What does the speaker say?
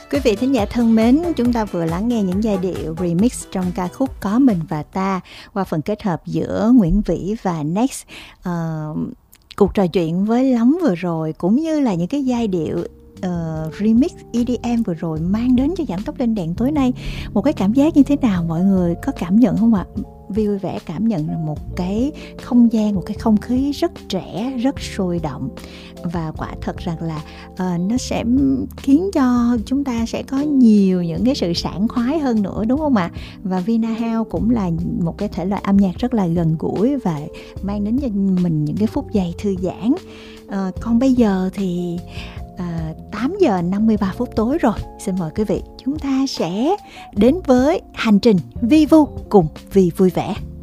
Quý vị thính giả thân mến, chúng ta vừa lắng nghe những giai điệu remix trong ca khúc Có Mình Và Ta qua phần kết hợp giữa Nguyễn Vĩ và Next. Cuộc trò chuyện với Lắm vừa rồi cũng như là những cái giai điệu remix EDM vừa rồi mang đến cho Giảm Tốc Lên Đèn tối nay một cái cảm giác như thế nào, mọi người có cảm nhận không ạ? Vui vẻ cảm nhận là một cái không gian, một cái không khí rất trẻ, rất sôi động, và quả thật rằng là nó sẽ khiến cho chúng ta sẽ có nhiều những cái sự sảng khoái hơn nữa, đúng không ạ? Và Vinahouse cũng là một cái thể loại âm nhạc rất là gần gũi và mang đến cho mình những cái phút giây thư giãn. Còn bây giờ thì 8 giờ 53 phút tối rồi. Xin mời quý vị, chúng ta sẽ đến với hành trình vi vu cùng vì vui vẻ.